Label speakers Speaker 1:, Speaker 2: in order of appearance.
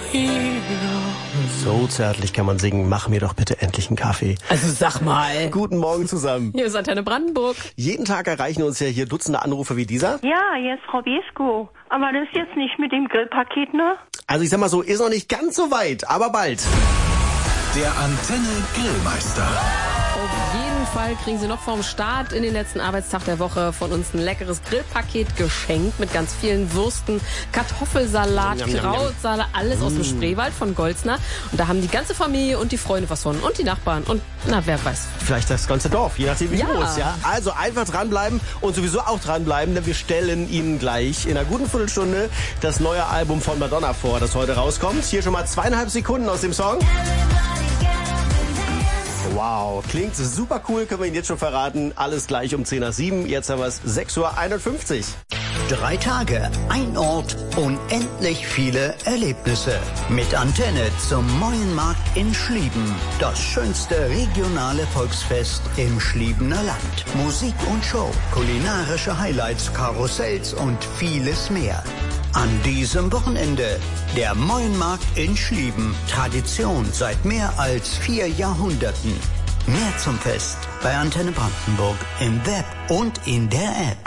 Speaker 1: So zärtlich kann man singen, mach mir doch bitte endlich einen Kaffee.
Speaker 2: Also sag mal.
Speaker 1: Guten Morgen zusammen.
Speaker 2: Hier ist Antenne Brandenburg.
Speaker 1: Jeden Tag erreichen uns ja hier Dutzende Anrufe wie dieser.
Speaker 3: Ja, hier ist Frau Besko. Aber das ist jetzt nicht mit dem Grillpaket, ne?
Speaker 1: Also ich sag mal so, ist noch nicht ganz so weit, aber bald.
Speaker 4: Der Antenne Grillmeister.
Speaker 2: Auf jeden Fall kriegen Sie noch vorm Start in den letzten Arbeitstag der Woche von uns ein leckeres Grillpaket geschenkt mit ganz vielen Würsten, Kartoffelsalat, Krautsalat, alles aus dem Spreewald von Golzner. Und da haben die ganze Familie und die Freunde was von und die Nachbarn und na, wer weiß.
Speaker 1: Vielleicht das ganze Dorf, je nachdem wie
Speaker 2: Ja.
Speaker 1: groß, ja. Also einfach dranbleiben und sowieso auch dranbleiben, denn wir stellen Ihnen gleich in einer guten Viertelstunde das neue Album von Madonna vor, das heute rauskommt. Hier schon mal 2,5 Sekunden aus dem Song. Wow, klingt super cool, können wir Ihnen jetzt schon verraten. Alles gleich um 10:07 Uhr, jetzt haben wir es 6:51 Uhr.
Speaker 5: 3 Tage, ein Ort, unendlich viele Erlebnisse. Mit Antenne zum Meuenmarkt in Schlieben. Das schönste regionale Volksfest im Schliebener Land. Musik und Show, kulinarische Highlights, Karussells und vieles mehr. An diesem Wochenende der Meuenmarkt in Schlieben. Tradition seit mehr als 4 Jahrhunderten. Mehr zum Fest bei Antenne Brandenburg im Web und in der App.